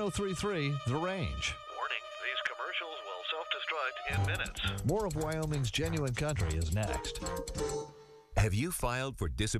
1033 The Range. Warning, these commercials will self-destruct in minutes. More of Wyoming's Genuine Country is next. Have you filed for disability